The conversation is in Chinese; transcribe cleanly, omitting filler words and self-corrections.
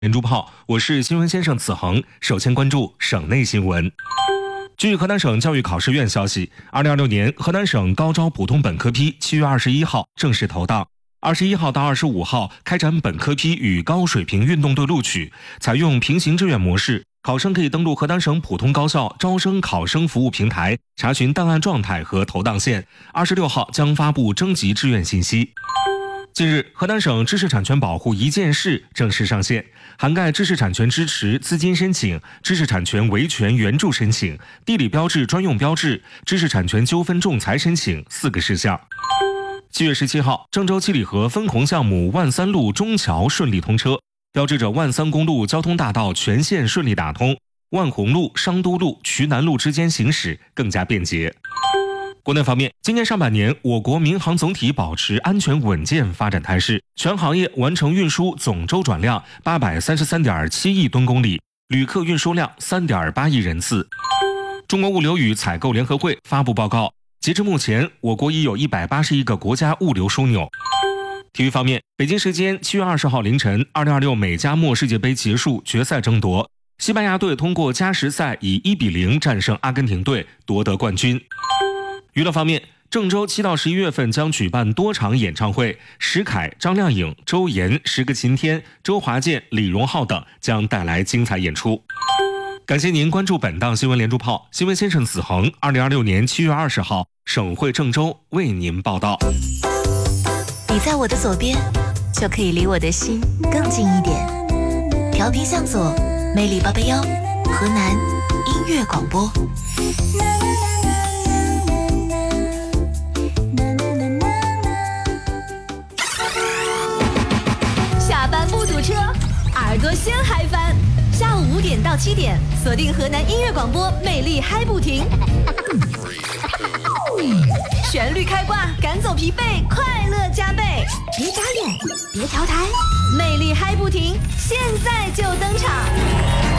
连珠炮，我是新闻先生子恒。首先关注省内新闻。据河南省教育考试院消息，2026年河南省高招普通本科批7月21号正式投档，21号到25号开展本科批与高水平运动队录取，采用平行志愿模式。考生可以登录河南省普通高校招生考生服务平台查询档案状态和投档线。26号将发布征集志愿信息。近日，河南省知识产权保护一件事正式上线，涵盖知识产权支持资金申请、知识产权维权援助申请、地理标志专用标志、知识产权纠纷仲裁申请4个事项。7月17号，郑州七里河分洪项目万三路中桥顺利通车，标志着万三公路交通大道全线顺利打通，万洪路、商都路、渠南路之间行驶更加便捷。国内方面，今年上半年，我国民航总体保持安全稳健发展态势，全行业完成运输总周转量833.7亿吨公里，旅客运输量3.8亿人次。中国物流与采购联合会发布报告，截至目前，我国已有181个国家物流枢纽。体育方面，北京时间7月20号凌晨，2026美加墨世界杯结束决赛争夺，西班牙队通过加时赛以1-0战胜阿根廷队，夺得冠军。娱乐方面，郑州7到11月份将举办多场演唱会，石凯、张靓颖、周岩、十个晴天、周华健、李荣浩等将带来精彩演出。感谢您关注本档新闻连珠炮，新闻先生子恒，2026年7月20号，省会郑州为您报道。 你在我的左边，就可以离我的心更近一点。调频向左，魅力881，河南音乐广播。 下班不堵车，耳朵先嗨翻。下午5点到7点，锁定河南音乐广播，魅力嗨不停。旋律开挂，赶走疲惫，快乐加倍。别眨眼，别调台，魅力嗨不停，现在就登场。